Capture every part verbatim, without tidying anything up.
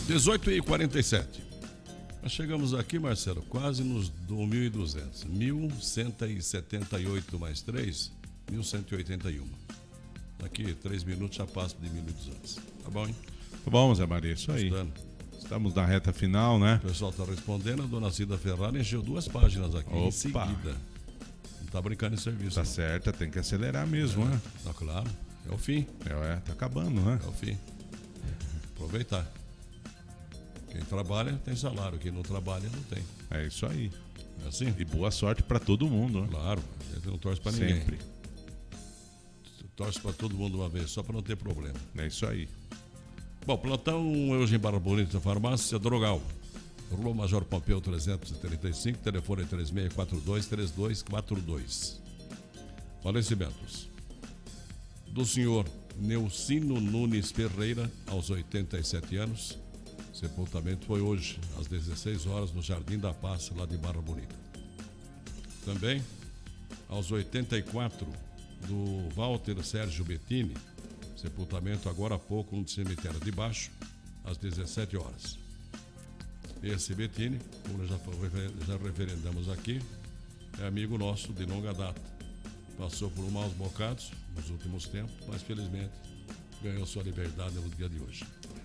dezoito e quarenta e sete. Nós chegamos aqui, Marcelo, quase nos mil e duzentos. mil cento e setenta e oito mais três, mil cento e oitenta e um. Daqui três minutos já passo de mil e duzentos. Tá bom, hein? Tá bom, Zé Maria, isso aí. Gostando. Estamos na reta final, né? O pessoal está respondendo. A dona Cida Ferrari encheu duas páginas aqui Opa. em seguida. Não tá brincando em serviço. Tá não. certo, tem que acelerar mesmo, é, né? Tá claro. É o fim. É, tá acabando, né? É o fim. Aproveitar. Quem trabalha tem salário, quem não trabalha não tem. É isso aí. É assim? E boa sorte pra todo mundo, né? Claro, a gente não torce pra ninguém. Sempre. Torce pra todo mundo uma vez, só pra não ter problema. É isso aí. Bom, plantão hoje em Barra Bonita, farmácia Drogal. Rua Major Pompeu trezentos e trinta e cinco, telefone três seis quatro dois, três dois quatro dois. Falecimentos. Do senhor Neucino Nunes Ferreira, aos oitenta e sete anos. Sepultamento foi hoje, às dezesseis horas, no Jardim da Paz, lá de Barra Bonita. Também, aos oitenta e quatro, do Walter Sérgio Bettini. Sepultamento agora há pouco no cemitério de Baixo, às dezessete horas. Esse Bettini, como já, já referendamos aqui, é amigo nosso de longa data. Passou por maus bocados nos últimos tempos, mas felizmente ganhou sua liberdade no dia de hoje.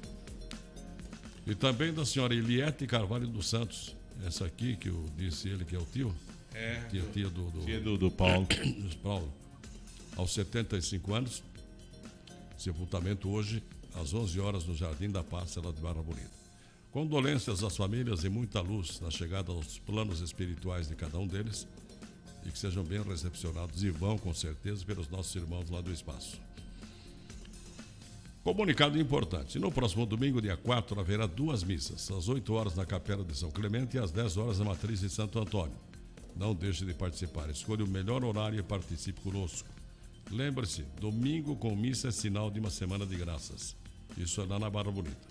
E também da senhora Eliette Carvalho dos Santos, essa aqui que eu disse ele que é o tio. É, tia, tia do, do, tia do, do Paulo. do Paulo. Aos setenta e cinco anos, sepultamento hoje, às onze horas, no Jardim da Paz, lá de Barra Bonita. Condolências às famílias e muita luz na chegada aos planos espirituais de cada um deles, e que sejam bem recepcionados, e vão, com certeza, pelos nossos irmãos lá do espaço. Comunicado importante. No próximo domingo, dia quatro, haverá duas missas, às oito horas na Capela de São Clemente e às dez horas na Matriz de Santo Antônio. Não deixe de participar. Escolha o melhor horário e participe conosco. Lembre-se, domingo com missa é sinal de uma semana de graças. Isso é lá na Barra Bonita.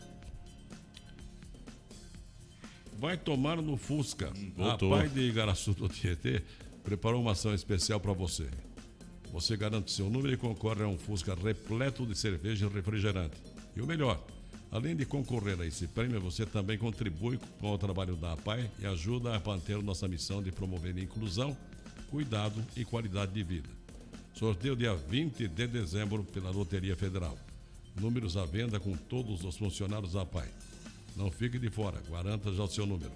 Vai tomar no Fusca. A Pai de Igaraçu do Tietê preparou uma ação especial para você. Você garante seu número e concorre a um Fusca repleto de cerveja e refrigerante. E o melhor, além de concorrer a esse prêmio, você também contribui com o trabalho da A P A I e ajuda a manter nossa missão de promover inclusão, cuidado e qualidade de vida. Sorteio dia vinte de dezembro pela Loteria Federal. Números à venda com todos os funcionários da A P A I. Não fique de fora, garanta já o seu número.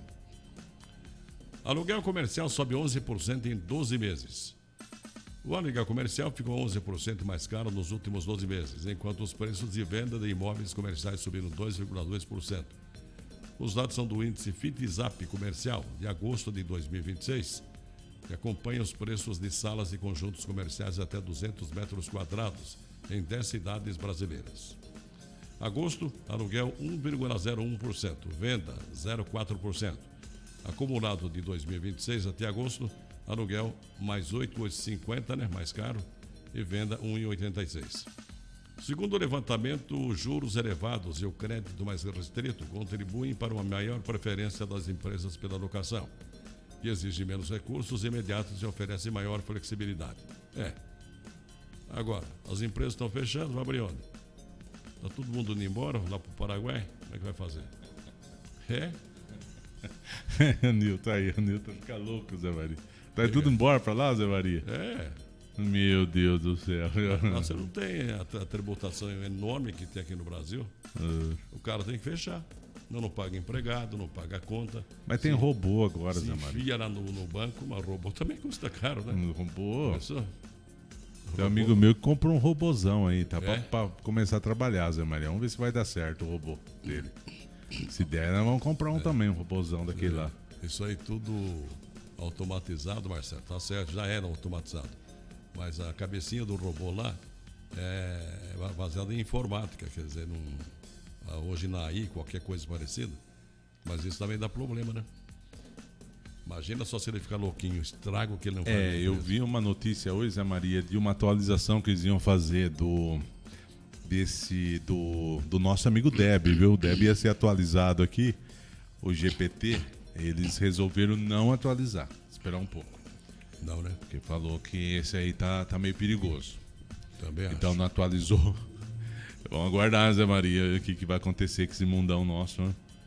Aluguel comercial sobe onze por cento em doze meses. O aluguel comercial ficou onze por cento mais caro nos últimos doze meses, enquanto os preços de venda de imóveis comerciais subiram dois vírgula dois por cento. Os dados são do índice Fitzap comercial de agosto de dois mil e vinte e seis, que acompanha os preços de salas e conjuntos comerciais até duzentos metros quadrados em dez cidades brasileiras. Agosto, aluguel um vírgula zero um por cento, venda zero vírgula quatro por cento. Acumulado de dois mil e vinte e seis até agosto, aluguel mais oito vírgula cinquenta, né, mais caro, e venda um vírgula oitenta e seis. Segundo o levantamento, os juros elevados e o crédito mais restrito contribuem para uma maior preferência das empresas pela locação, que exige menos recursos imediatos e oferece maior flexibilidade. É. Agora, as empresas estão fechando, vai abrir onde? Está todo mundo indo embora, lá para o Paraguai? Como é que vai fazer? É? O Nilton aí, o Nilton fica louco, Zé Maria. Tá é. tudo embora pra lá, Zé Maria? É. Meu Deus do céu. Você não tem a, a tributação enorme que tem aqui no Brasil. Uh. O cara tem que fechar. Não, não paga empregado, não paga conta. Mas tem se, robô agora, Zé Maria. Se enfia lá no, no banco, mas robô também custa caro, né? Um robô? Pensou? Tem um amigo meu que comprou um robôzão aí, tá? É? Pra, pra começar a trabalhar, Zé Maria. Vamos ver se vai dar certo o robô dele. Se der, nós vamos comprar um é. também, um robôzão daquele é. lá. Isso aí tudo automatizado, Marcelo, tá certo, já era automatizado. Mas a cabecinha do robô lá é baseada em informática, quer dizer, num, hoje na A I, qualquer coisa parecida. Mas isso também dá problema, né? Imagina só se ele ficar louquinho, estrago que ele não faz. É, eu vi uma notícia hoje, Zé Maria, de uma atualização que eles iam fazer do... desse do, do nosso amigo Deb, viu? O Deb ia ser atualizado aqui. O G P T, eles resolveram não atualizar. Esperar um pouco. Não, né? Porque falou que esse aí tá, tá meio perigoso. Também acho. Então não atualizou. Vamos aguardar, Zé Maria, o que, que vai acontecer com esse mundão nosso, né?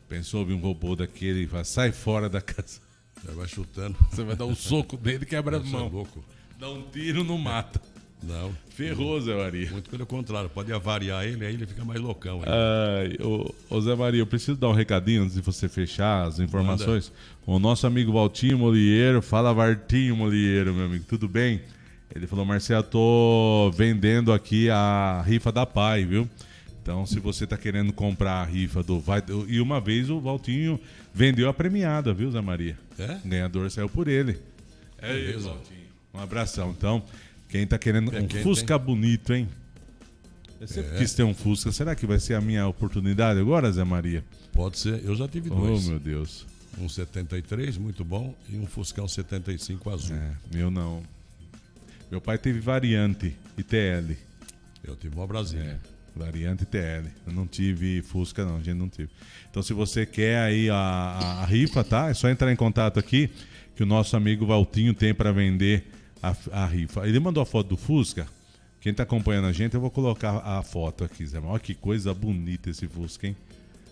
Pensou ouvir um robô daquele e fala, sai fora da casa. Já vai chutando. Você vai dar um soco nele e quebra a Você mão. é louco. Dá um tiro, não mata. Não. Ferrou, Zé Maria. Muito pelo contrário, pode avariar ele, aí ele fica mais loucão. Ai, ô, ô Zé Maria, eu preciso dar um recadinho antes de você fechar as informações. Manda. O nosso amigo Valtinho Molieiro, fala Vartinho Molieiro, meu amigo, tudo bem? Ele falou, Marcelo, tô vendendo aqui a rifa da Pai, viu? Então, se você tá querendo comprar a rifa do... Vai, e uma vez o Valtinho vendeu a premiada, viu, Zé Maria? É? O ganhador saiu por ele. É isso, Valtinho. Um abração. Então, quem tá querendo é, um quem Fusca tem... bonito, hein? Eu sempre é. quis ter um Fusca. Será que vai ser a minha oportunidade agora, Zé Maria? Pode ser. Eu já tive dois. Oh, meu Deus. Um setenta e três, muito bom, e um Fuscão setenta e cinco azul. É, meu não. Meu pai teve variante e T L. Eu tive uma Brasília. É, variante e T L. Eu não tive Fusca, não. A gente não tive. Então, se você quer aí a, a, a rifa, tá? É só entrar em contato aqui que o nosso amigo Valtinho tem para vender a, a rifa. Ele mandou a foto do Fusca. Quem tá acompanhando a gente, eu vou colocar a foto aqui, Zé. Olha que coisa bonita esse Fusca, hein?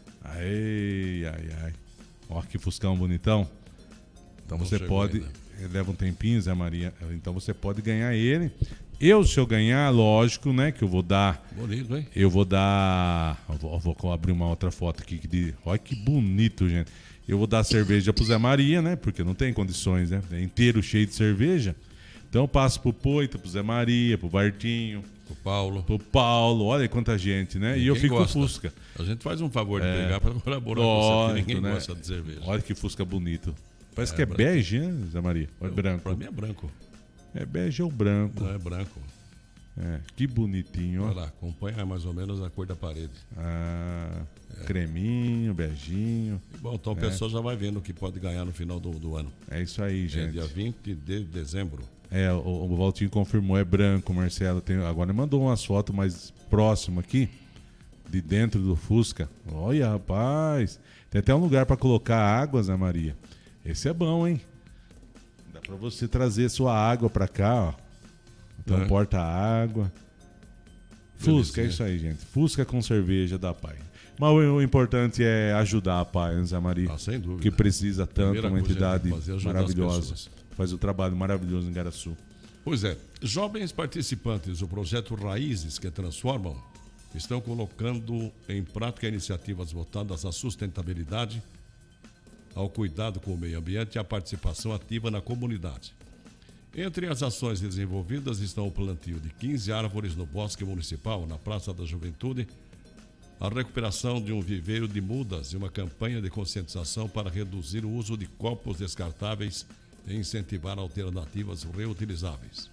Ai, ai, ai. Olha que Fuscão bonitão. Então não você pode... Ainda. Leva um tempinho, Zé Maria. Então você pode ganhar ele. Eu, se eu ganhar, lógico, né? Que eu vou dar... Bonito, hein? Eu vou dar... Eu vou, eu vou abrir uma outra foto aqui. Que de, olha que bonito, gente. Eu vou dar cerveja pro Zé Maria, né? Porque não tem condições, né? É inteiro cheio de cerveja. Então eu passo pro Poito, pro Zé Maria, pro Bartinho, pro Paulo. Pro Paulo, olha quanta gente, né? Ninguém e eu fico gosta. com o Fusca. A gente faz um favor de é. pegar para colaborar Lógico, com você, ninguém né? gosta de cerveja. Olha que Fusca bonito. Parece é, que é branco. bege, né, Zé Maria? Olha, eu, branco. Pra mim é branco. É bege ou branco? Não, é branco. É, que bonitinho, ó. Olha lá, acompanha mais ou menos a cor da parede. Ah, é. Creminho, beijinho. Bom, então o é. pessoal já vai vendo o que pode ganhar no final do, do ano. É isso aí, gente. É dia vinte de dezembro. É, o, o Valtinho confirmou, é branco, Marcelo. Tem, agora ele mandou umas fotos mais próximas aqui, de dentro do Fusca. Olha, rapaz. Tem até um lugar para colocar água, Zé Maria. Esse é bom, hein? Dá para você trazer sua água para cá, ó. Então é. porta água. Fusca, é isso aí, gente. Fusca com cerveja da Pai. Mas o, o importante é ajudar a Pai, né, Zé Maria? Ah, sem dúvida. Que precisa tanto, Primeira uma entidade maravilhosa. Faz um trabalho maravilhoso em Garaçu. Pois é. Jovens participantes do projeto Raízes que Transformam estão colocando em prática iniciativas voltadas à sustentabilidade, ao cuidado com o meio ambiente e à participação ativa na comunidade. Entre as ações desenvolvidas estão o plantio de quinze árvores no Bosque Municipal, na Praça da Juventude, a recuperação de um viveiro de mudas e uma campanha de conscientização para reduzir o uso de copos descartáveis e incentivar alternativas reutilizáveis.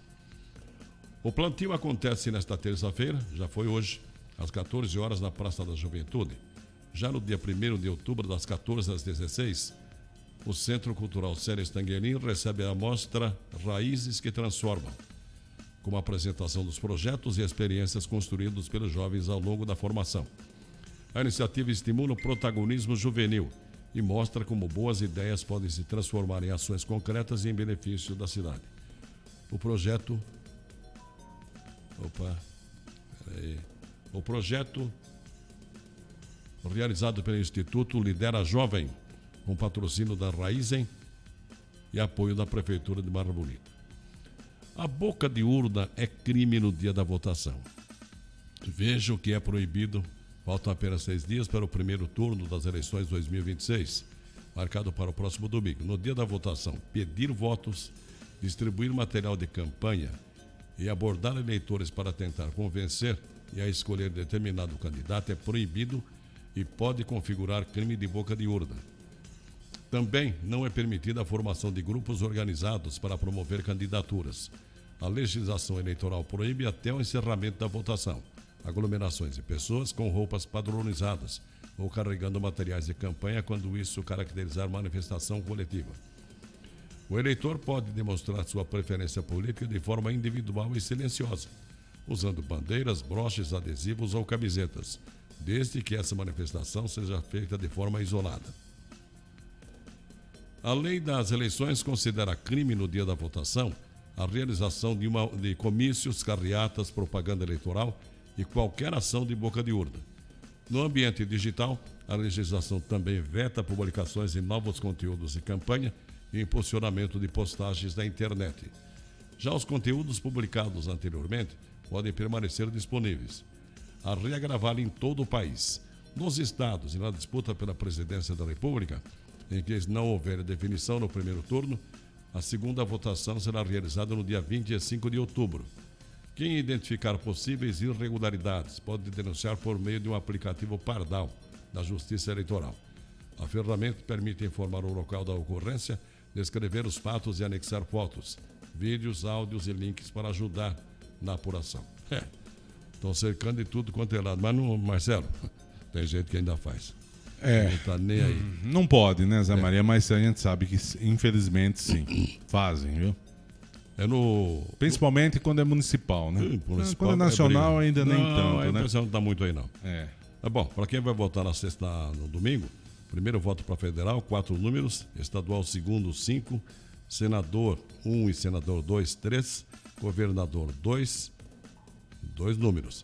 O plantio acontece nesta terça-feira, já foi hoje, às quatorze horas na Praça da Juventude. Já no dia primeiro de outubro, das quatorze às dezesseis, o Centro Cultural Célia Stanguelin recebe a mostra Raízes que Transformam, com a apresentação dos projetos e experiências construídos pelos jovens ao longo da formação. A iniciativa estimula o protagonismo juvenil e mostra como boas ideias podem se transformar em ações concretas e em benefício da cidade. O projeto... Opa, peraí... O projeto, realizado pelo Instituto Lidera Jovem, com patrocínio da Raizen e apoio da Prefeitura de Barra Bonita. A boca de urna é crime no dia da votação. Veja o que é proibido. Faltam apenas seis dias para o primeiro turno das eleições dois mil e vinte e seis, marcado para o próximo domingo. No dia da votação, pedir votos, distribuir material de campanha e abordar eleitores para tentar convencer e a escolher determinado candidato é proibido e pode configurar crime de boca de urna. Também não é permitida a formação de grupos organizados para promover candidaturas. A legislação eleitoral proíbe até o encerramento da votação aglomerações de pessoas com roupas padronizadas ou carregando materiais de campanha quando isso caracterizar manifestação coletiva. O eleitor pode demonstrar sua preferência política de forma individual e silenciosa, usando bandeiras, broches, adesivos ou camisetas, desde que essa manifestação seja feita de forma isolada. A lei das eleições considera crime no dia da votação a realização de, uma, de comícios, carreatas, propaganda eleitoral e qualquer ação de boca de urna. No ambiente digital, A legislação também veta publicações de novos conteúdos de campanha e impulsionamento de postagens na internet. Já os conteúdos publicados anteriormente podem permanecer disponíveis. A regra vale em todo o país. Nos estados e na disputa pela presidência da República, em que não houver definição no primeiro turno, a segunda votação será realizada no dia vinte e cinco de outubro. Quem identificar possíveis irregularidades pode denunciar por meio de um aplicativo Pardal da Justiça Eleitoral. A ferramenta permite informar o local da ocorrência, descrever os fatos e anexar fotos, vídeos, áudios e links para ajudar na apuração. É, estão cercando de tudo quanto é lado. Mas, não, Marcelo, tem gente que ainda faz. É. Não tá nem aí. Não pode, né, Zé É. Maria? Mas a gente sabe que, infelizmente, sim. Fazem, viu? É no... Principalmente quando é municipal, né? Sim, municipal Quando é nacional, briga. ainda nem Não, tanto, a né? impressão não está muito aí, não. É. É bom, para quem vai votar na sexta, no domingo, primeiro voto para federal, quatro números, estadual segundo, cinco, senador um e senador dois, três, governador dois, dois números,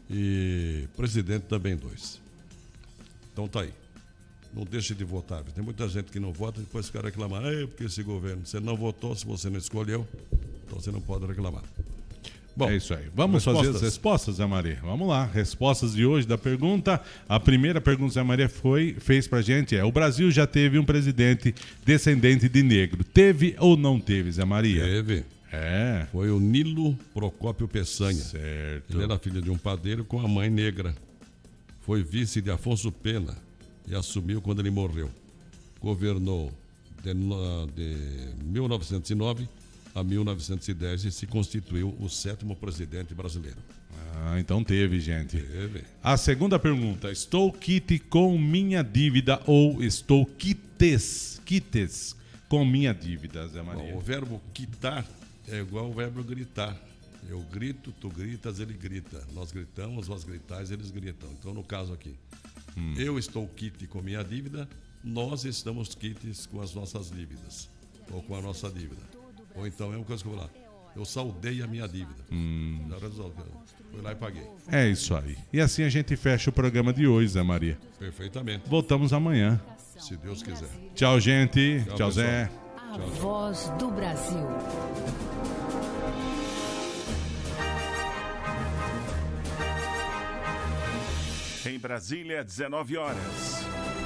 e presidente também dois. Então tá aí. Não deixe de votar. Tem muita gente que não vota e depois fica reclamando. É porque esse governo, você não votou, se você não escolheu, então você não pode reclamar. Bom, é isso aí. Vamos respostas. fazer as respostas, Zé Maria. Vamos lá. Respostas de hoje da pergunta. A primeira pergunta que Zé Maria foi, fez pra gente é: o Brasil já teve um presidente descendente de negro. Teve ou não teve, Zé Maria? Teve. É. Foi o Nilo Procópio Peçanha. Certo. Ele era filho de um padeiro com a mãe negra. Foi vice de Afonso Pena e assumiu quando ele morreu. Governou de, no- de mil novecentos e nove a mil novecentos e dez e se constituiu o sétimo presidente brasileiro. Ah, então teve, gente. Teve. A segunda pergunta: estou quite com minha dívida ou estou quites, quites com minha dívida, Zé Maria? Bom, o verbo quitar é igual ao verbo gritar. Eu grito, tu gritas, ele grita. Nós gritamos, vós gritais, eles gritam. Então, no caso aqui, Hum. eu estou quite com minha dívida, nós estamos quites com as nossas dívidas. Ou com a nossa dívida. Ou então, é uma coisa que eu vou lá. Eu saldei a minha dívida. Hum. Já resolvi. Fui lá e paguei. É isso aí. E assim a gente fecha o programa de hoje, Zé Maria. Perfeitamente. Voltamos amanhã. Se Deus quiser. Tchau, gente. Tchau, Tchau, Zé. A Voz do Brasil. Em Brasília, dezenove horas.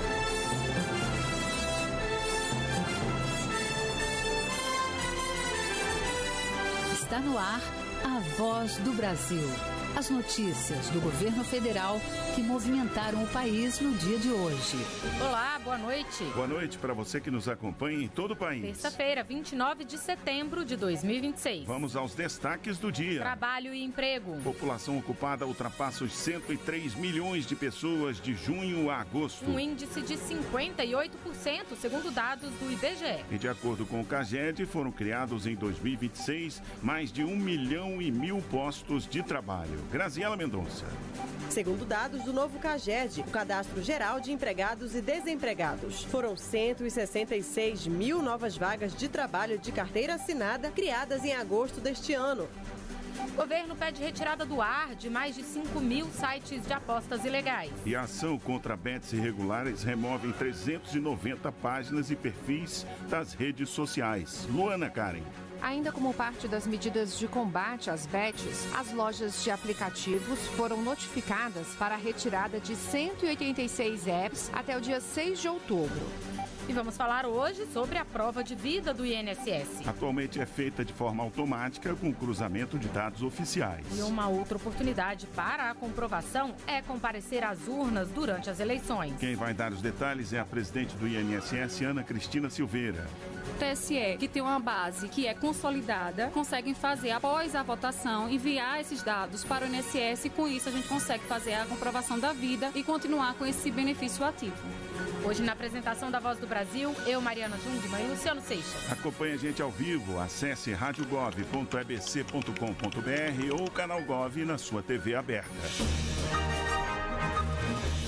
Está no ar a Voz do Brasil. As notícias do governo federal que movimentaram o país no dia de hoje. Olá, boa noite. Boa noite para você que nos acompanha em todo o país. Terça-feira, vinte e nove de setembro de dois mil e vinte e seis. Vamos aos destaques do dia. Trabalho e emprego. População ocupada ultrapassa os cento e três milhões de pessoas de junho a agosto. Um índice de cinquenta e oito por cento, segundo dados do I B G E. E de acordo com o CAGED, foram criados em dois mil e vinte e seis mais de um milhão e mil postos de trabalho. Graziela Mendonça. Segundo dados do novo CAGED, o Cadastro Geral de Empregados e Desempregados, foram cento e sessenta e seis mil novas vagas de trabalho de carteira assinada criadas em agosto deste ano. O governo pede retirada do ar de mais de cinco mil sites de apostas ilegais. E a ação contra bets irregulares remove trezentas e noventa páginas e perfis das redes sociais. Luana Karen. Ainda como parte das medidas de combate às bets, as lojas de aplicativos foram notificadas para a retirada de cento e oitenta e seis apps até o dia seis de outubro. E vamos falar hoje sobre a prova de vida do I N S S. Atualmente é feita de forma automática com cruzamento de dados oficiais. E uma outra oportunidade para a comprovação é comparecer às urnas durante as eleições. Quem vai dar os detalhes é a presidente do I N S S, Ana Cristina Silveira. O T S E, que tem uma base que é consolidada, conseguem fazer, após a votação, enviar esses dados para o I N S S e com isso a gente consegue fazer a comprovação da vida e continuar com esse benefício ativo. Hoje, na apresentação da Voz do Brasil, eu, Mariana Jungmann e Luciano Seixas. Acompanhe a gente ao vivo, acesse rádio gov ponto e b c ponto com ponto b r ou o canal Gov na sua T V aberta.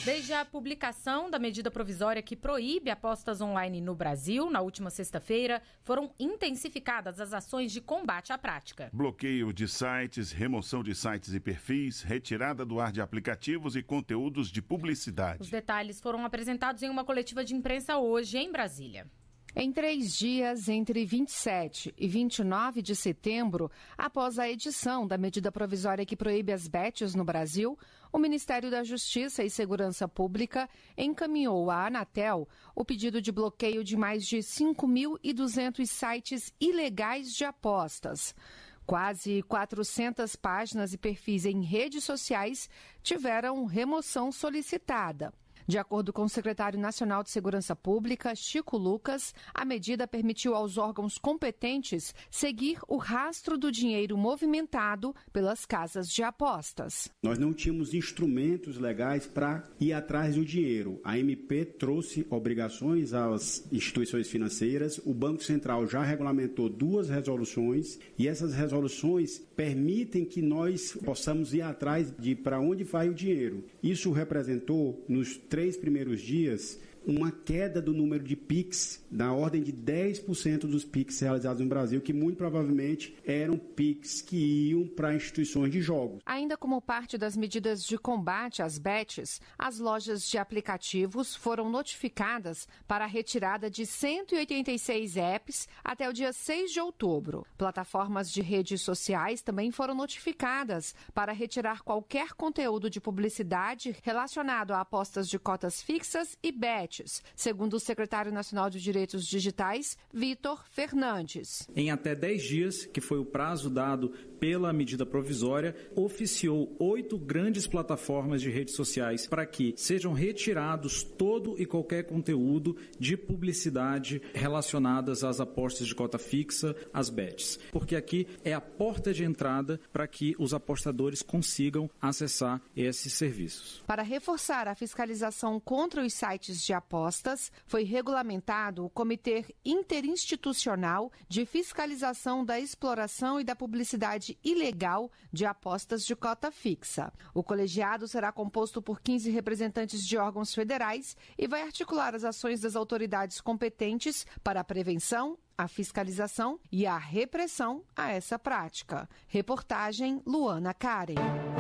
Desde a publicação da medida provisória que proíbe apostas online no Brasil, na última sexta-feira, foram intensificadas as ações de combate à prática. Bloqueio de sites, remoção de sites e perfis, retirada do ar de aplicativos e conteúdos de publicidade. Os detalhes foram apresentados em uma coletiva de imprensa hoje em Brasília. Em três dias, entre vinte e sete e vinte e nove de setembro, após a edição da medida provisória que proíbe as bets no Brasil, o Ministério da Justiça e Segurança Pública encaminhou à Anatel o pedido de bloqueio de mais de cinco mil e duzentos sites ilegais de apostas. Quase quatrocentas páginas e perfis em redes sociais tiveram remoção solicitada. De acordo com o secretário nacional de Segurança Pública, Chico Lucas, a medida permitiu aos órgãos competentes seguir o rastro do dinheiro movimentado pelas casas de apostas. Nós não tínhamos instrumentos legais para ir atrás do dinheiro. A M P trouxe obrigações às instituições financeiras, o Banco Central já regulamentou duas resoluções e essas resoluções permitem que nós possamos ir atrás de para onde vai o dinheiro. Isso representou, nos três primeiros dias, uma queda do número de Pix na ordem de dez por cento dos Pix realizados no Brasil, que muito provavelmente eram Pix que iam para instituições de jogos. Ainda como parte das medidas de combate às bets, as lojas de aplicativos foram notificadas para a retirada de cento e oitenta e seis apps até o dia seis de outubro. Plataformas de redes sociais também foram notificadas para retirar qualquer conteúdo de publicidade relacionado a apostas de cotas fixas e bets, segundo o secretário nacional de Direitos Digitais, Vitor Fernandes. Em até dez dias, que foi o prazo dado pela medida provisória, oficiou oito grandes plataformas de redes sociais para que sejam retirados todo e qualquer conteúdo de publicidade relacionadas às apostas de cota fixa, às bets. Porque aqui é a porta de entrada para que os apostadores consigam acessar esses serviços. Para reforçar a fiscalização contra os sites de apostas, foi regulamentado o Comitê Interinstitucional de Fiscalização da Exploração e da Publicidade Ilegal de Apostas de Cota Fixa. O colegiado será composto por quinze representantes de órgãos federais e vai articular as ações das autoridades competentes para a prevenção, a fiscalização e a repressão a essa prática. Reportagem Luana Karen.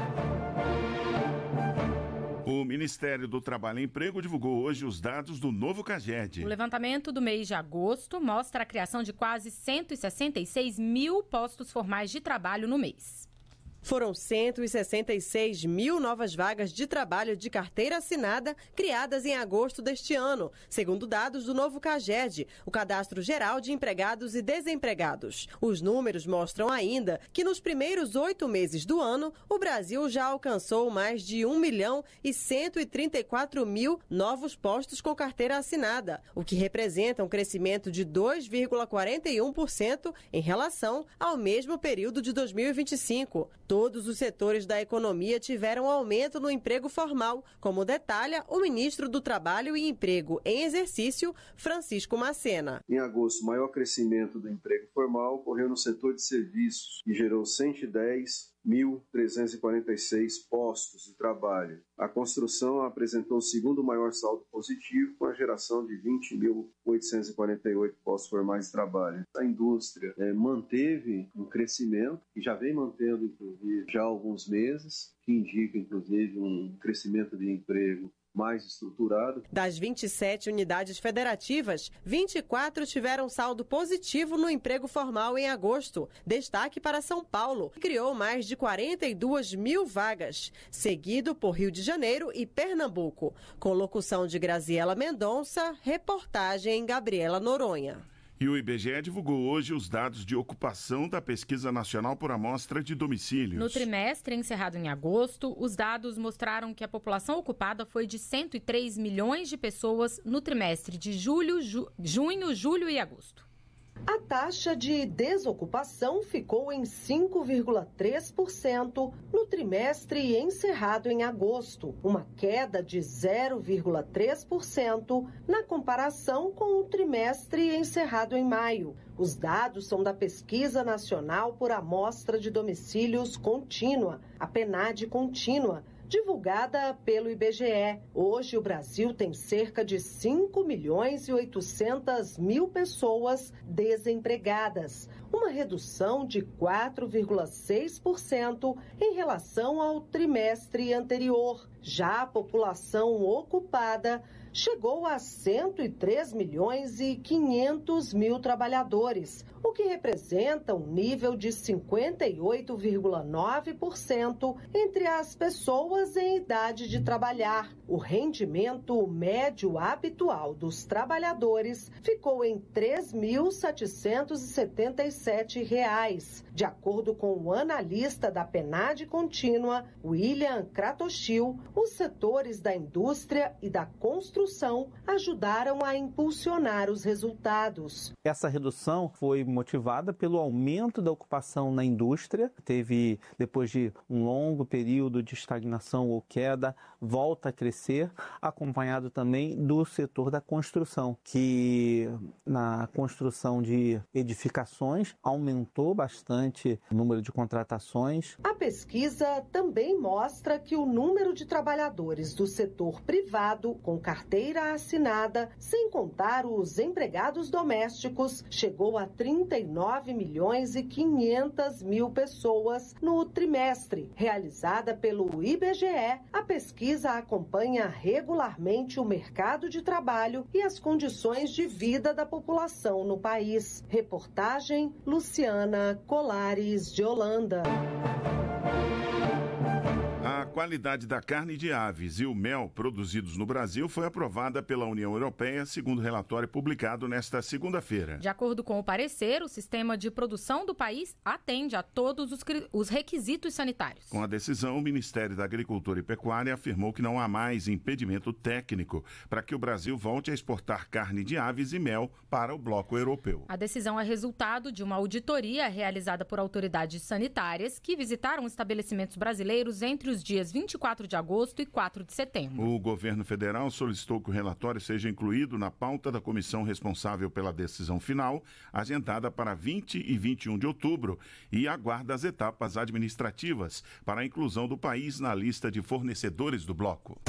O Ministério do Trabalho e Emprego divulgou hoje os dados do novo CAGED. O levantamento do mês de agosto mostra a criação de quase cento e sessenta e seis mil postos formais de trabalho no mês. Foram cento e sessenta e seis mil novas vagas de trabalho de carteira assinada criadas em agosto deste ano, segundo dados do novo CAGED, o Cadastro Geral de Empregados e Desempregados. Os números mostram ainda que nos primeiros oito meses do ano, o Brasil já alcançou mais de um milhão e cento e trinta e quatro mil novos postos com carteira assinada, o que representa um crescimento de dois vírgula quarenta e um por cento em relação ao mesmo período de dois mil e vinte e cinco. Todos os setores da economia tiveram aumento no emprego formal, como detalha o ministro do Trabalho e Emprego em exercício, Francisco Macena. Em agosto, o maior crescimento do emprego formal ocorreu no setor de serviços, que gerou cento e dez mil trezentos e quarenta e seis postos de trabalho. A construção apresentou o segundo maior saldo positivo, com a geração de vinte mil oitocentos e quarenta e oito postos formais de trabalho. A indústria é, manteve um crescimento, e já vem mantendo, inclusive, já há alguns meses, que indica, inclusive, um crescimento de emprego mais estruturado. Das vinte e sete unidades federativas, vinte e quatro tiveram saldo positivo no emprego formal em agosto. Destaque para São Paulo, que criou mais de quarenta e duas mil vagas, seguido por Rio de Janeiro e Pernambuco. Com locução de Graziela Mendonça, reportagem Gabriela Noronha. E o I B G E divulgou hoje os dados de ocupação da Pesquisa Nacional por Amostra de Domicílios. No trimestre encerrado em agosto, os dados mostraram que a população ocupada foi de cento e três milhões de pessoas no trimestre de julho, ju... junho, julho e agosto. A taxa de desocupação ficou em cinco vírgula três por cento no trimestre encerrado em agosto, uma queda de zero vírgula três por cento na comparação com o trimestre encerrado em maio. Os dados são da Pesquisa Nacional por Amostra de Domicílios Contínua, a PNAD Contínua, divulgada pelo I B G E. Hoje, o Brasil tem cerca de cinco milhões e oitocentas mil pessoas desempregadas, uma redução de quatro vírgula seis por cento em relação ao trimestre anterior. Já a população ocupada chegou a cento e três milhões e quinhentos mil trabalhadores, o que representa um nível de cinquenta e oito vírgula nove por cento entre as pessoas em idade de trabalhar. O rendimento médio habitual dos trabalhadores ficou em três mil setecentos e setenta e sete reais. De acordo com o analista da PNAD Contínua, William Kratochvil, os setores da indústria e da construção ajudaram a impulsionar os resultados. Essa redução foi motivada pelo aumento da ocupação na indústria. Teve, depois de um longo período de estagnação ou queda, volta a crescer, acompanhado também do setor da construção, que na construção de edificações aumentou bastante o número de contratações. A pesquisa também mostra que o número de trabalhadores do setor privado com carteira assinada, sem contar os empregados domésticos, chegou a trinta e nove milhões e quinhentas mil pessoas no trimestre. Realizada pelo I B G E, a pesquisa acompanha regularmente o mercado de trabalho e as condições de vida da população no país. Reportagem Luciana Colares, de Holanda. A qualidade da carne de aves e o mel produzidos no Brasil foi aprovada pela União Europeia, segundo relatório publicado nesta segunda-feira. De acordo com o parecer, o sistema de produção do país atende a todos os, os requisitos sanitários. Com a decisão, o Ministério da Agricultura e Pecuária afirmou que não há mais impedimento técnico para que o Brasil volte a exportar carne de aves e mel para o bloco europeu. A decisão é resultado de uma auditoria realizada por autoridades sanitárias que visitaram estabelecimentos brasileiros entre os dias vinte e quatro de agosto e quatro de setembro. O governo federal solicitou que o relatório seja incluído na pauta da comissão responsável pela decisão final, agendada para vinte e vinte e um de outubro, e aguarda as etapas administrativas para a inclusão do país na lista de fornecedores do bloco.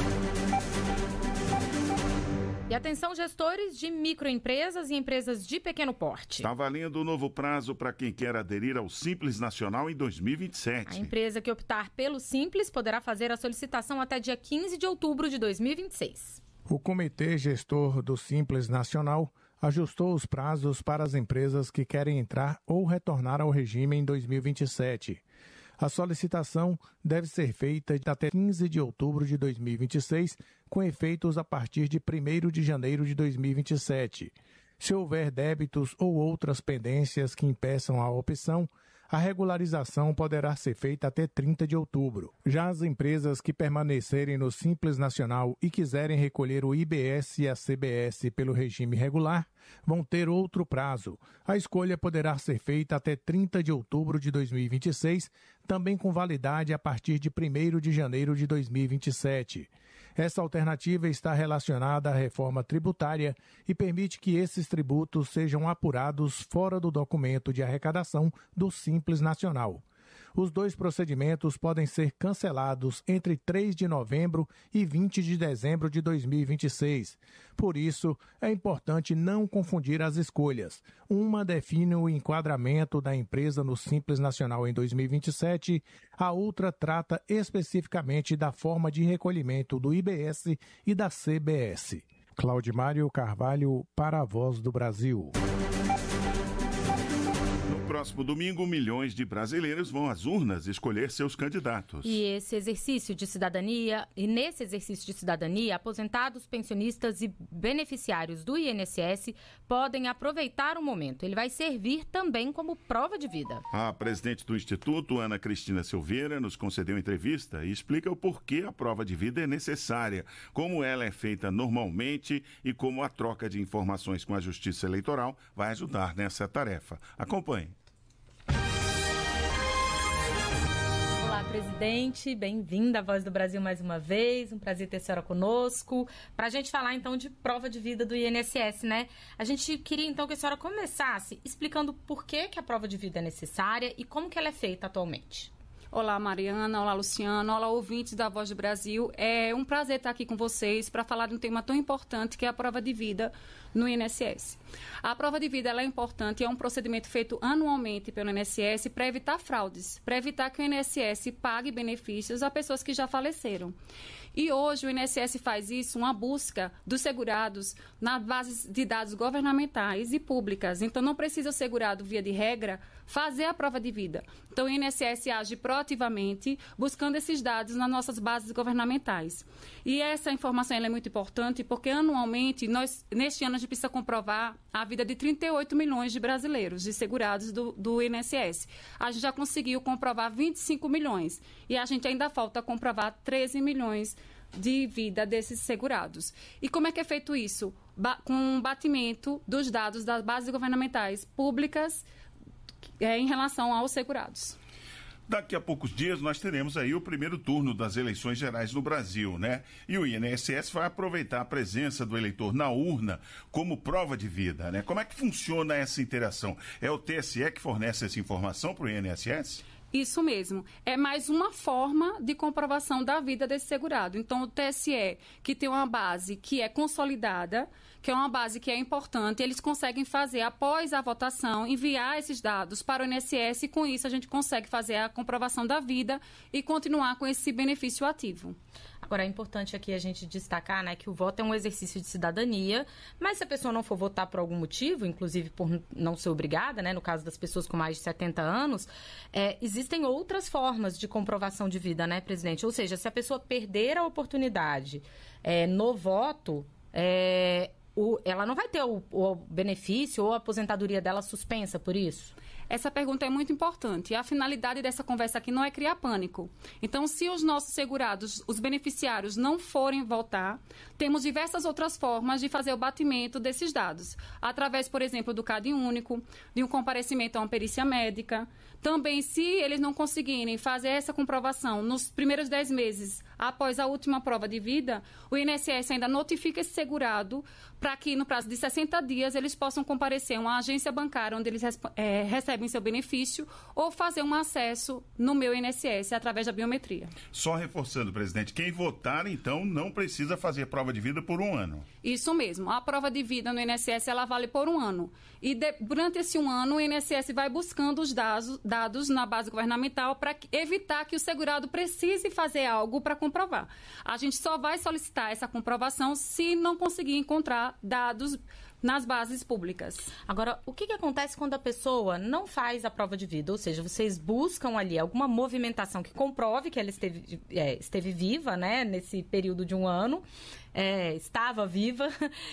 E atenção, gestores de microempresas e empresas de pequeno porte. Está valendo o novo prazo para quem quer aderir ao Simples Nacional em dois mil e vinte e sete. A empresa que optar pelo Simples poderá fazer a solicitação até dia quinze de outubro de dois mil e vinte e seis. O Comitê Gestor do Simples Nacional ajustou os prazos para as empresas que querem entrar ou retornar ao regime em dois mil e vinte e sete. A solicitação deve ser feita até quinze de outubro de dois mil e vinte e seis, com efeitos a partir de primeiro de janeiro de dois mil e vinte e sete. Se houver débitos ou outras pendências que impeçam a opção, a regularização poderá ser feita até trinta de outubro. Já as empresas que permanecerem no Simples Nacional e quiserem recolher o I B S e a C B S pelo regime regular, vão ter outro prazo. A escolha poderá ser feita até trinta de outubro de dois mil e vinte e seis, também com validade a partir de primeiro de janeiro de dois mil e vinte e sete. Essa alternativa está relacionada à reforma tributária e permite que esses tributos sejam apurados fora do documento de arrecadação do Simples Nacional. Os dois procedimentos podem ser cancelados entre três de novembro e vinte de dezembro de dois mil e vinte e seis. Por isso, é importante não confundir as escolhas. Uma define o enquadramento da empresa no Simples Nacional em dois mil e vinte e sete, a outra trata especificamente da forma de recolhimento do I B S e da C B S. Claudimário Carvalho, para a Voz do Brasil. Próximo domingo, milhões de brasileiros vão às urnas escolher seus candidatos. E esse exercício de cidadania, e nesse exercício de cidadania, aposentados, pensionistas e beneficiários do I N S S podem aproveitar o momento. Ele vai servir também como prova de vida. A presidente do Instituto, Ana Cristina Silveira, nos concedeu entrevista e explica o porquê a prova de vida é necessária, como ela é feita normalmente e como a troca de informações com a Justiça Eleitoral vai ajudar nessa tarefa. Acompanhe. Olá, presidente, bem-vinda à Voz do Brasil mais uma vez, um prazer ter a senhora conosco, para a gente falar então de prova de vida do I N S S, né? A gente queria então que a senhora começasse explicando por que, que a prova de vida é necessária e como que ela é feita atualmente. Olá, Mariana. Olá, Luciano. Olá, ouvintes da Voz do Brasil. É um prazer estar aqui com vocês para falar de um tema tão importante que é a prova de vida no I N S S. A prova de vida ela é importante e é um procedimento feito anualmente pelo I N S S para evitar fraudes, para evitar que o I N S S pague benefícios a pessoas que já faleceram. E hoje o I N S S faz isso, uma busca dos segurados nas bases de dados governamentais e públicas. Então, não precisa o segurado, via de regra, fazer a prova de vida. Então, o I N S S age proativamente, buscando esses dados nas nossas bases governamentais. E essa informação ela é muito importante porque, anualmente, nós, neste ano, a gente precisa comprovar a vida de trinta e oito milhões de brasileiros, de segurados do, do I N S S. A gente já conseguiu comprovar vinte e cinco milhões e a gente ainda falta comprovar treze milhões de vida desses segurados. E como é que é feito isso? Ba- com um batimento dos dados das bases governamentais públicas é, em relação aos segurados. Daqui a poucos dias nós teremos aí o primeiro turno das eleições gerais no Brasil, né? E o I N S S vai aproveitar a presença do eleitor na urna como prova de vida, né? Como é que funciona essa interação? É o T S E que fornece essa informação para o I N S S? Isso mesmo. É mais uma forma de comprovação da vida desse segurado. Então, o T S E, que tem uma base que é consolidada, que é uma base que é importante, eles conseguem fazer, após a votação, enviar esses dados para o I N S S e, com isso, a gente consegue fazer a comprovação da vida e continuar com esse benefício ativo. Agora, é importante aqui a gente destacar, né, que o voto é um exercício de cidadania, mas se a pessoa não for votar por algum motivo, inclusive por não ser obrigada, né, no caso das pessoas com mais de setenta anos, é, existem outras formas de comprovação de vida, né, presidente? Ou seja, se a pessoa perder a oportunidade é, no voto, é, o, ela não vai ter o, o benefício ou a aposentadoria dela suspensa por isso? Essa pergunta é muito importante. A finalidade dessa conversa aqui não é criar pânico. Então, se os nossos segurados, os beneficiários, não forem votar, temos diversas outras formas de fazer o batimento desses dados. Através, por exemplo, do C A D único, de um comparecimento a uma perícia médica. Também, se eles não conseguirem fazer essa comprovação nos primeiros dez meses após a última prova de vida, o I N S S ainda notifica esse segurado para que, no prazo de sessenta dias, eles possam comparecer a uma agência bancária onde eles é, recebem seu benefício ou fazer um acesso no meu I N S S através da biometria. Só reforçando, presidente, quem votar, então, não precisa fazer prova de vida por um ano. Isso mesmo. A prova de vida no I N S S, ela vale por um ano. E de, durante esse um ano, o I N S S vai buscando os dados, dados na base governamental para evitar que o segurado precise fazer algo para comprovar. A gente só vai solicitar essa comprovação se não conseguir encontrar dados nas bases públicas. Agora, o que, que acontece quando a pessoa não faz a prova de vida? Ou seja, vocês buscam ali alguma movimentação que comprove que ela esteve, é, esteve viva, né, nesse período de um ano, é, estava viva.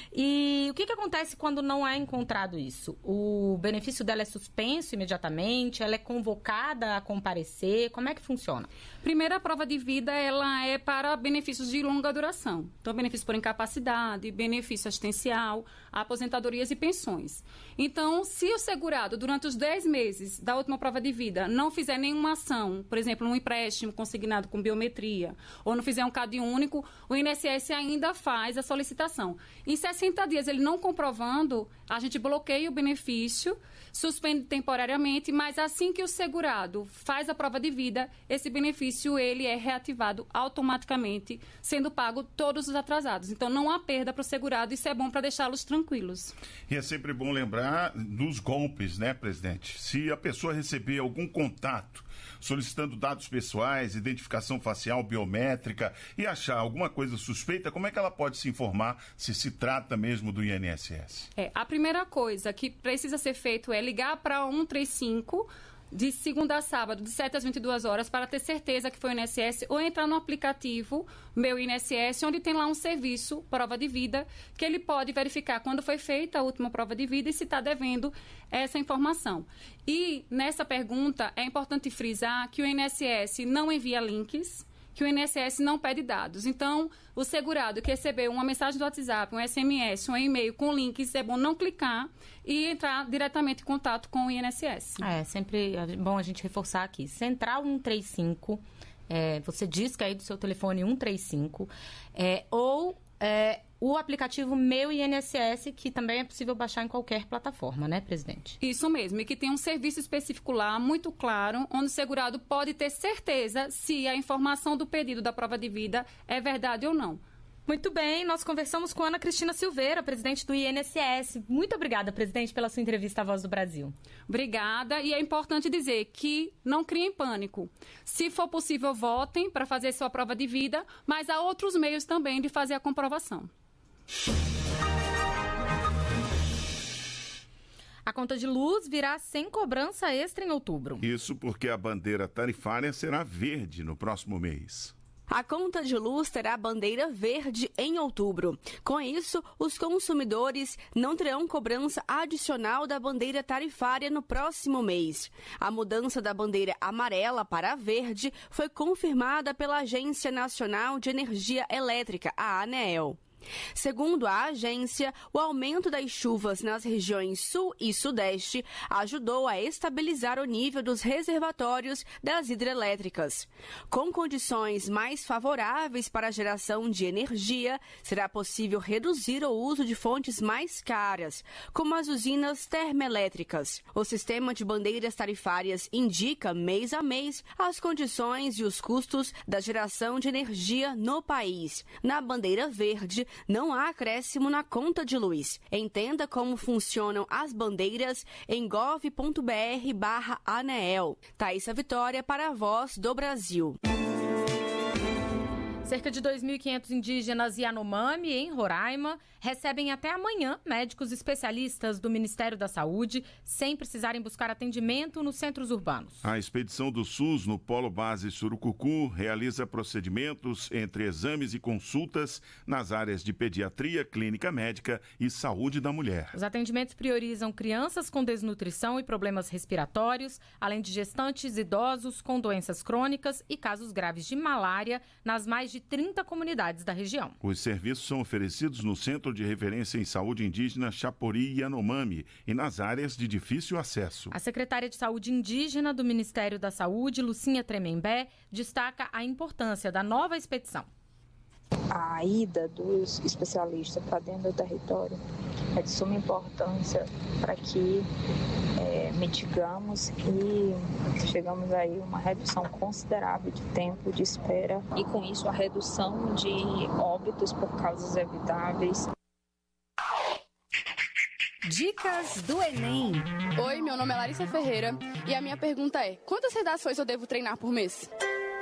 E o que, que acontece quando não é encontrado isso? O benefício dela é suspenso imediatamente? Ela é convocada a comparecer? Como é que funciona? Primeiro, a prova de vida ela é para benefícios de longa duração. Então, benefício por incapacidade, benefício assistencial, aposentadorias e pensões. Então, se o segurado, durante os dez meses da última prova de vida, não fizer nenhuma ação, por exemplo, um empréstimo consignado com biometria, ou não fizer um C A D único, o I N S S ainda faz a solicitação. Em sessenta dias, ele não comprovando, a gente bloqueia o benefício, suspende temporariamente, mas assim que o segurado faz a prova de vida, esse benefício ele é reativado automaticamente, sendo pago todos os atrasados. Então, não há perda para o segurado, isso é bom para deixá-los tranquilos. E é sempre bom lembrar dos golpes, né, presidente? Se a pessoa receber algum contato solicitando dados pessoais, identificação facial, biométrica e achar alguma coisa suspeita, como é que ela pode se informar se se trata mesmo do I N S S? É, a primeira coisa que precisa ser feito é ligar para um três cinco de segunda a sábado, de sete às vinte e duas horas, para ter certeza que foi o I N S S, ou entrar no aplicativo Meu I N S S, onde tem lá um serviço, prova de vida, que ele pode verificar quando foi feita a última prova de vida e se está devendo essa informação. E, nessa pergunta, é importante frisar que o I N S S não envia links, que o I N S S não pede dados. Então, o segurado que recebeu uma mensagem do WhatsApp, um S M S, um e-mail com links, é bom não clicar e entrar diretamente em contato com o I N S S. É, sempre é bom a gente reforçar aqui. Central um três cinco, é, você disca aí do seu telefone um três cinco, é, ou... É, o o aplicativo Meu I N S S, que também é possível baixar em qualquer plataforma, né, presidente? Isso mesmo, e que tem um serviço específico lá, muito claro, onde o segurado pode ter certeza se a informação do pedido da prova de vida é verdade ou não. Muito bem, nós conversamos com Ana Cristina Silveira, presidente do I N S S. Muito obrigada, presidente, pela sua entrevista à Voz do Brasil. Obrigada, e é importante dizer que não criem pânico. Se for possível, votem para fazer sua prova de vida, mas há outros meios também de fazer a comprovação. A conta de luz virá sem cobrança extra em outubro. Isso porque a bandeira tarifária será verde no próximo mês. A conta de luz terá bandeira verde em outubro. Com isso, os consumidores não terão cobrança adicional da bandeira tarifária no próximo mês. A mudança da bandeira amarela para a verde foi confirmada pela Agência Nacional de Energia Elétrica, a ANEEL. Segundo a agência, o aumento das chuvas nas regiões sul e sudeste ajudou a estabilizar o nível dos reservatórios das hidrelétricas. Com condições mais favoráveis para a geração de energia, será possível reduzir o uso de fontes mais caras, como as usinas termoelétricas. O sistema de bandeiras tarifárias indica, mês a mês, as condições e os custos da geração de energia no país. Na bandeira verde, não há acréscimo na conta de luz. Entenda como funcionam as bandeiras em gov.br barra ANEEL. Thaísa Vitória para a Voz do Brasil. Cerca de dois mil e quinhentos indígenas Yanomami, em Roraima, recebem até amanhã médicos especialistas do Ministério da Saúde, sem precisarem buscar atendimento nos centros urbanos. A expedição do SUS no Polo Base Surucucu realiza procedimentos entre exames e consultas nas áreas de pediatria, clínica médica e saúde da mulher. Os atendimentos priorizam crianças com desnutrição e problemas respiratórios, além de gestantes, idosos com doenças crônicas e casos graves de malária nas mais de trinta comunidades da região. Os serviços são oferecidos no Centro de Referência em Saúde Indígena Chapori Yanomami e nas áreas de difícil acesso. A secretária de Saúde Indígena do Ministério da Saúde, Lucinha Tremembé, destaca a importância da nova expedição. A ida dos especialistas para dentro do território é de suma importância para que é, mitigamos e chegamos aí a uma redução considerável de tempo de espera e com isso a redução de óbitos por causas evitáveis. Dicas do Enem. Oi, meu nome é Larissa Ferreira e a minha pergunta é: quantas redações eu devo treinar por mês?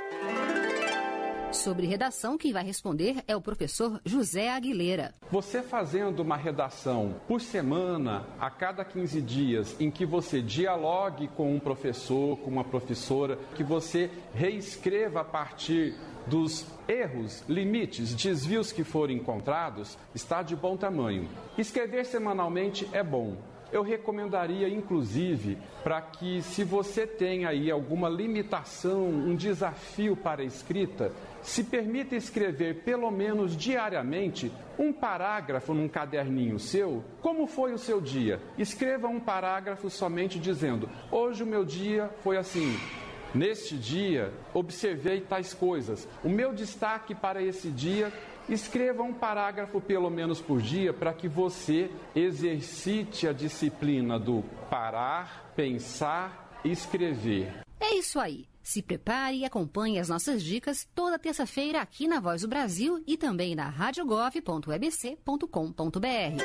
Sobre redação, quem vai responder é o professor José Aguilera. Você fazendo uma redação por semana, a cada quinze dias, em que você dialogue com um professor, com uma professora, que você reescreva a partir dos erros, limites, desvios que forem encontrados, está de bom tamanho. Escrever semanalmente é bom. Eu recomendaria, inclusive, para que, se você tem aí alguma limitação, um desafio para a escrita, se permita escrever pelo menos diariamente um parágrafo num caderninho seu. Como foi o seu dia? Escreva um parágrafo somente dizendo: hoje o meu dia foi assim. Neste dia, observei tais coisas. O meu destaque para esse dia... Escreva um parágrafo pelo menos por dia para que você exercite a disciplina do parar, pensar e escrever. É isso aí. Se prepare e acompanhe as nossas dicas toda terça-feira aqui na Voz do Brasil e também na radiogov ponto e b c ponto com ponto b r.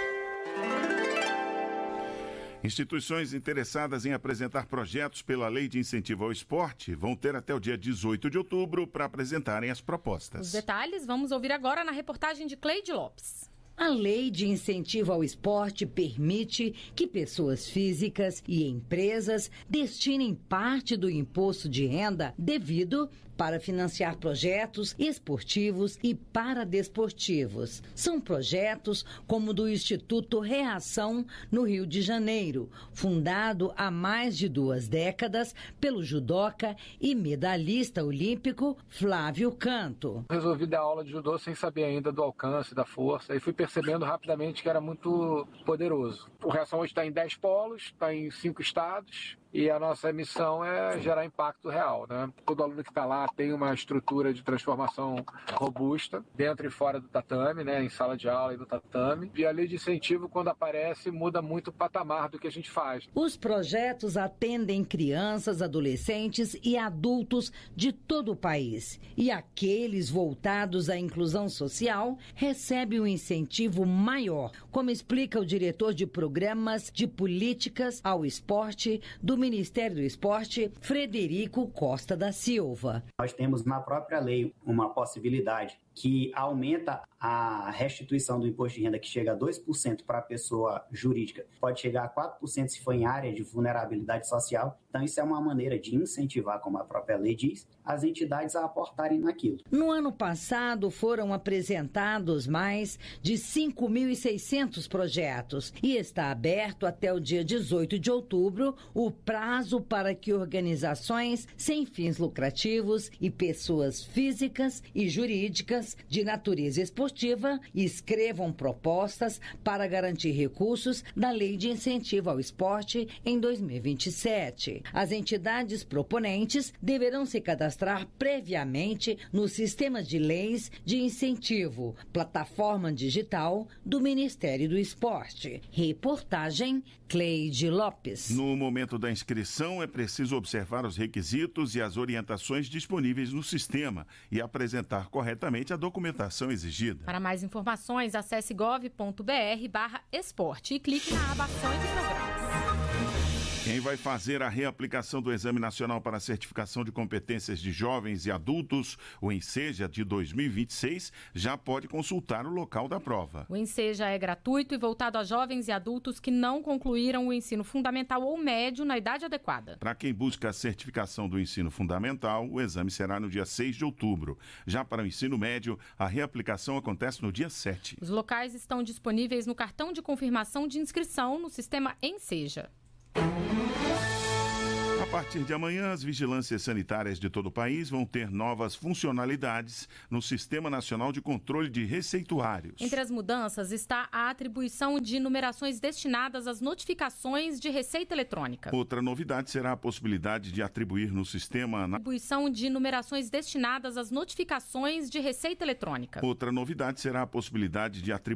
Instituições interessadas em apresentar projetos pela Lei de Incentivo ao Esporte vão ter até o dia dezoito de outubro para apresentarem as propostas. Os detalhes vamos ouvir agora na reportagem de Cleide Lopes. A Lei de Incentivo ao Esporte permite que pessoas físicas e empresas destinem parte do imposto de renda devido para financiar projetos esportivos e paradesportivos. São projetos como o do Instituto Reação, no Rio de Janeiro, fundado há mais de duas décadas pelo judoca e medalhista olímpico Flávio Canto. Resolvi dar aula de judô sem saber ainda do alcance, da força, e fui percebendo rapidamente que era muito poderoso. O Reação hoje está em dez polos, está em cinco estados, e a nossa missão é gerar impacto real, né? Todo aluno que está lá tem uma estrutura de transformação robusta, dentro e fora do tatame, né? Em sala de aula e do tatame. E a lei de incentivo, quando aparece, muda muito o patamar do que a gente faz. Os projetos atendem crianças, adolescentes e adultos de todo o país. E aqueles voltados à inclusão social recebem um incentivo maior, como explica o diretor de programas de políticas ao esporte do Ministério do Esporte, Frederico Costa da Silva. Nós temos na própria lei uma possibilidade que aumenta a restituição do imposto de renda, que chega a dois por cento para a pessoa jurídica, pode chegar a quatro por cento se for em área de vulnerabilidade social. Então, isso é uma maneira de incentivar, como a própria lei diz, as entidades a aportarem naquilo. No ano passado, foram apresentados mais de cinco mil e seiscentos projetos e está aberto até o dia dezoito de outubro o prazo para que organizações sem fins lucrativos e pessoas físicas e jurídicas de natureza esportiva escrevam propostas para garantir recursos da Lei de Incentivo ao Esporte em dois mil e vinte e sete. As entidades proponentes deverão se cadastrar previamente no Sistema de Leis de Incentivo, plataforma digital do Ministério do Esporte. Reportagem Cleide Lopes. No momento da inscrição, é preciso observar os requisitos e as orientações disponíveis no sistema e apresentar corretamente a documentação exigida. Para mais informações, acesse gov ponto br barra esporte e clique na aba Ações e Programas. Quem vai fazer a reaplicação do Exame Nacional para a Certificação de Competências de Jovens e Adultos, o ENSEJA, de dois mil e vinte e seis, já pode consultar o local da prova. O ENSEJA é gratuito e voltado a jovens e adultos que não concluíram o ensino fundamental ou médio na idade adequada. Para quem busca a certificação do ensino fundamental, o exame será no dia seis de outubro. Já para o ensino médio, a reaplicação acontece no dia sete. Os locais estão disponíveis no cartão de confirmação de inscrição no sistema ENSEJA. A partir de amanhã, as vigilâncias sanitárias de todo o país vão ter novas funcionalidades no Sistema Nacional de Controle de Receituários. Entre as mudanças está a atribuição de numerações destinadas às notificações de receita eletrônica. Outra novidade será a possibilidade de atribuir no sistema... Atribuição de numerações destinadas às notificações de receita eletrônica. Outra novidade será a possibilidade de atribuir